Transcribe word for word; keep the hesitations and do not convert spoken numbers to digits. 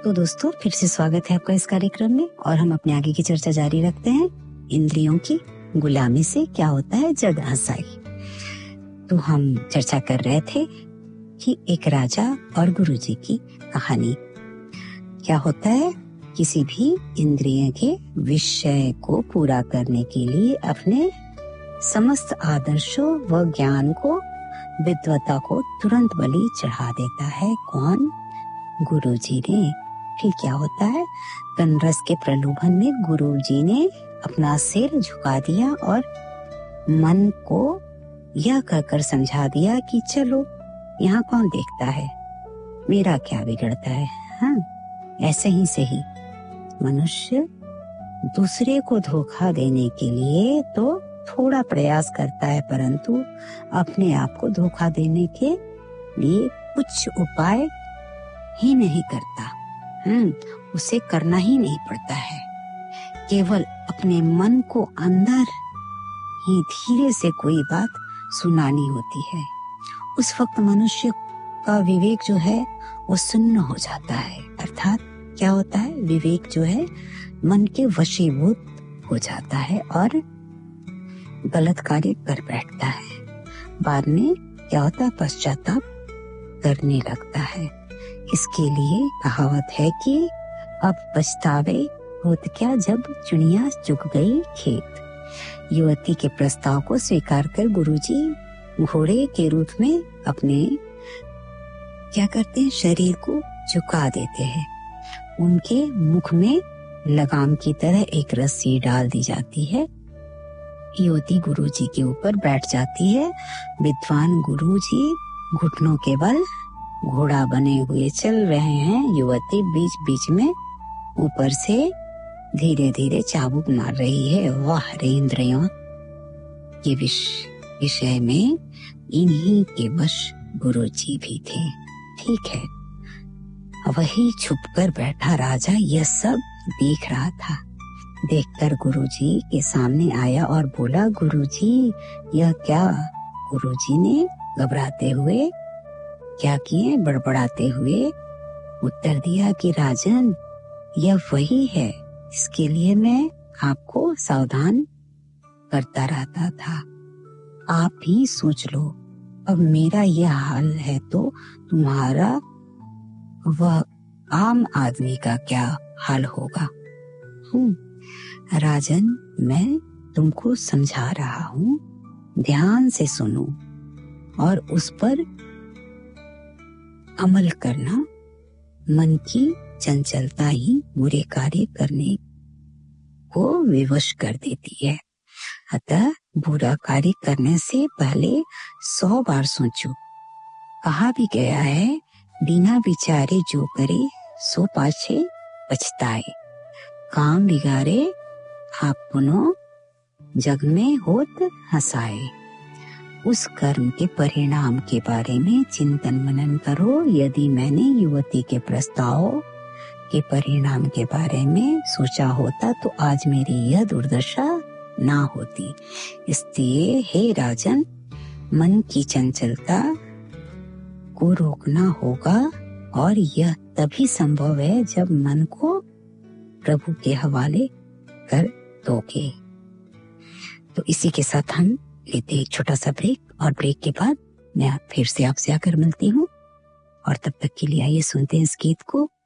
तो दोस्तों फिर से स्वागत है आपका इस कार्यक्रम में और हम अपने आगे की चर्चा जारी रखते हैं। इंद्रियों की गुलामी से क्या होता है जग हंसाई। तो हम चर्चा कर रहे थे कि एक राजा और गुरुजी की कहानी। क्या होता है, किसी भी इंद्रिय के विषय को पूरा करने के लिए अपने समस्त आदर्शों व ज्ञान को, विद्वता को तुरंत बलि चढ़ा देता है। कौन? गुरुजी ने। फिर क्या होता है, तनरस के प्रलोभन में गुरुजी ने अपना सिर झुका दिया और मन को यह कहकर समझा दिया कि चलो यहाँ कौन देखता है, मेरा क्या बिगड़ता है। हाँ, ऐसे ही से ही मनुष्य दूसरे को धोखा देने के लिए तो थोड़ा प्रयास करता है, परंतु अपने आप को धोखा देने के लिए कुछ उपाय ही नहीं करता। हम्म उसे करना ही नहीं पड़ता है। केवल अपने मन को अंदर ही धीरे से कोई बात सुनानी होती है। उस वक्त मनुष्य का विवेक जो है वो सुन्न हो जाता है। अर्थात क्या होता है, विवेक जो है मन के वशीभूत हो जाता है और गलत कार्य कर बैठता है। बाद में क्या होता है, पश्चाताप करने लगता है। इसके लिए कहावत है कि अब पछतावे होत क्या जब चुनिया चुग गई खेत। युवती के प्रस्ताव को स्वीकार कर गुरुजी घोड़े के रूप में अपने क्या करते हैं, शरीर को झुका देते हैं। उनके मुख में लगाम की तरह एक रस्सी डाल दी जाती है। युवती गुरुजी के ऊपर बैठ जाती है। विद्वान गुरुजी घुटनों के बल घोड़ा बने हुए चल रहे हैं। युवती बीच बीच में ऊपर से धीरे धीरे चाबुक मार रही है। वाह रे इंद्रियों, ये विषय में इन्हीं के वश गुरुजी भी थे। ठीक है, वही छुपकर बैठा राजा यह सब देख रहा था। देखकर गुरुजी के सामने आया और बोला, गुरुजी यह क्या? गुरुजी ने घबराते हुए क्या किए, बड़बड़ाते हुए उत्तर दिया कि राजन, यह वही है, इसके लिए मैं आपको सावधान करता रहता था। आप भी सोच लो, अब मेरा यह हाल है तो तुम्हारा वह आम आदमी का क्या हाल होगा। हूँ राजन, मैं तुमको समझा रहा हूँ, ध्यान से सुनो और उस पर अमल करना। मन की चंचलता ही बुरे कार्य करने को विवश कर देती है। अतः बुरा कार्य करने से पहले सौ बार सोचो। कहा भी गया है, बिना विचारे जो करे सो पाछे पछताए। काम बिगाड़े आप पुनो जग में होत हंसाए। उस कर्म के परिणाम के बारे में चिंतन मनन करो। यदि मैंने युवती के प्रस्ताव के परिणाम के बारे में सोचा होता तो आज मेरी यह दुर्दशा ना होती। इसलिए हे राजन, मन की चंचलता को रोकना होगा और यह तभी संभव है जब मन को प्रभु के हवाले कर दोगे। तो इसी के साथ हम लेते एक छोटा सा ब्रेक और ब्रेक के बाद मैं फिर से आपसे आकर मिलती हूँ और तब तक के लिए आइए सुनते हैं इस गीत को।